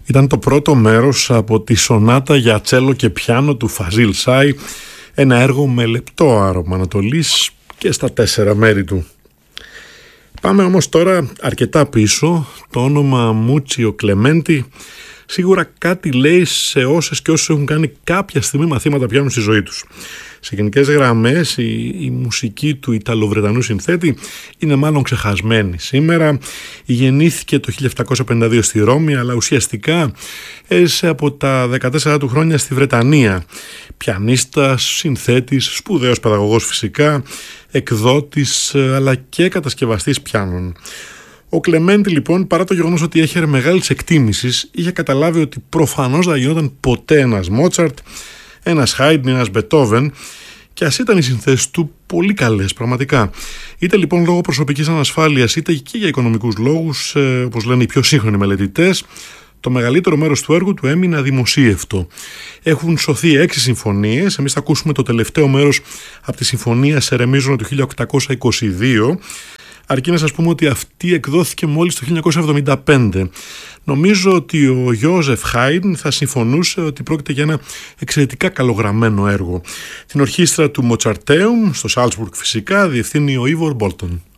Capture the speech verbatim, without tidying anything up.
Ήταν το πρώτο μέρος από τη σονάτα για τσέλο και πιάνο του Φαζίλ Σάι, ένα έργο με λεπτό άρωμα ανατολής και στα τέσσερα μέρη του. Πάμε όμως τώρα αρκετά πίσω. Το όνομα Μούτσιο Κλεμέντι σίγουρα κάτι λέει σε όσες και όσους έχουν κάνει κάποια στιγμή μαθήματα πιάνου στη ζωή τους. Σε γενικές γραμμές η, η μουσική του Ιταλοβρετανού συνθέτη είναι μάλλον ξεχασμένη σήμερα. Γεννήθηκε το χίλια επτακόσια πενήντα δύο στη Ρώμη, αλλά ουσιαστικά έζησε από τα δεκατέσσερα του χρόνια στη Βρετανία. Πιανίστας, συνθέτης, σπουδαίος παιδαγωγός φυσικά, εκδότης αλλά και κατασκευαστής πιάνων. Ο Κλεμέντι λοιπόν, παρά το γεγονός ότι έχερε μεγάλης εκτίμησης, είχε καταλάβει ότι προφανώς δεν γινόταν ποτέ ένας Μότσαρτ, ένας Χάιντν, ένας Μπετόβεν, και ας ήταν οι συνθέσεις του πολύ καλές πραγματικά. Είτε λοιπόν λόγω προσωπικής ανασφάλειας, είτε και για οικονομικούς λόγους, ε, όπως λένε οι πιο σύγχρονοι μελετητές, το μεγαλύτερο μέρος του έργου του έμεινε αδημοσίευτο. Έχουν σωθεί έξι συμφωνίες. Εμείς θα ακούσουμε το τελευταίο μέρος από τη συμφωνία Σερεμίζωνα του χίλια οκτακόσια είκοσι δύο. Αρκεί να σας πούμε ότι αυτή εκδόθηκε μόλις το χίλια εννιακόσια εβδομήντα πέντε. Νομίζω ότι ο Γιώζεφ Χάιντν θα συμφωνούσε ότι πρόκειται για ένα εξαιρετικά καλογραμμένο έργο. Την ορχήστρα του Μοτσαρτέουμ, στο Σάλτσμπουργκ φυσικά, διευθύνει ο Ίβορ Μπόλτον.